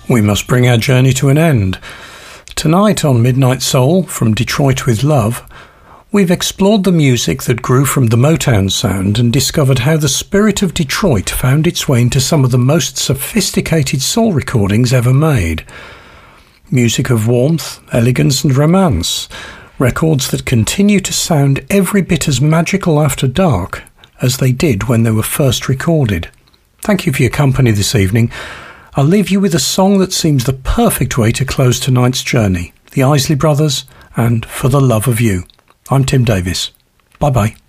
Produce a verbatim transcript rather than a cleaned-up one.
We must bring our journey to an end. Tonight on Midnight Soul, from Detroit with Love, we've explored the music that grew from the Motown sound and discovered how the spirit of Detroit found its way into some of the most sophisticated soul recordings ever made. Music of warmth, elegance and romance, records that continue to sound every bit as magical after dark as they did when they were first recorded. Thank you for your company this evening. I'll leave you with a song that seems the perfect way to close tonight's journey, the Isley Brothers and For the Love of You. I'm Tim Davis. Bye-bye.